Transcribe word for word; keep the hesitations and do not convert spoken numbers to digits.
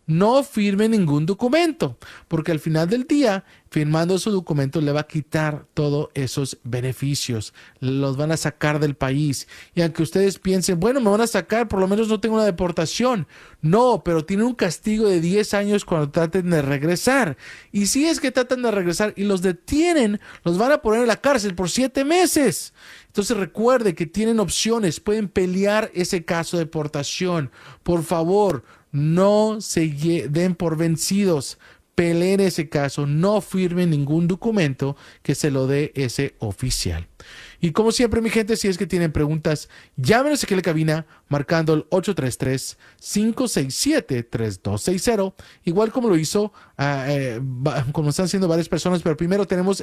no firme ningún documento, porque al final del día, firmando su documento le va a quitar todos esos beneficios, los van a sacar del país. Y aunque ustedes piensen, bueno, me van a sacar, por lo menos no tengo una deportación. No, pero tienen un castigo de diez años cuando traten de regresar. Y si es que tratan de regresar y los detienen, los van a poner en la cárcel por siete meses. Entonces recuerde que tienen opciones, pueden pelear ese caso de deportación. Por favor, no se den por vencidos. Peleen ese caso, no firmen ningún documento que se lo dé ese oficial. Y como siempre, mi gente, si es que tienen preguntas, llámenos aquí a la cabina marcando el ocho tres tres, cinco seis siete, tres dos seis cero, igual como lo hizo, uh, eh, como están haciendo varias personas, pero primero tenemos